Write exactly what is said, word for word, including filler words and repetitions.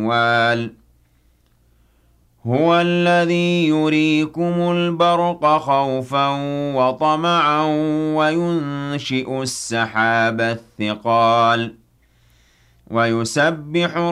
الْأَمْوَالِ هُوَ الَّذِي يُرِيكُمُ الْبَرْقَ خَوْفًا وَطَمَعًا وَيُنشِئُ السَّحَابَ الثِّقَالَ وَيُسَبِّحُ